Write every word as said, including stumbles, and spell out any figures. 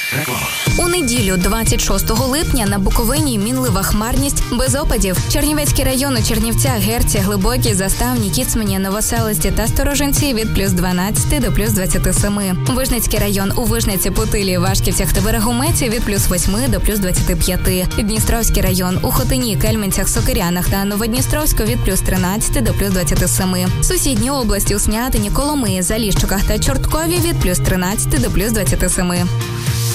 У неділю, двадцять шостого липня, на Буковині мінлива хмарність без опадів. Чернівецький район у Чернівцях, Герці, Глибокій, Заставні, Кіцмані, Новоселості та Сторожинці від плюс дванадцять до плюс двадцять сім. Вижницький район у Вижниці, Путилі, Вашківцях та Берегометі від плюс вісім до плюс двадцять п'ять. Дністровський район у Хотині, Кельменцях, Сокирянах та Новодністровську від плюс тринадцять до плюс двадцять сім. Сусідні області у Снятині, Коломиї, Заліщуках та Чорткові від плюс тринадцять до плюс двадцять сім.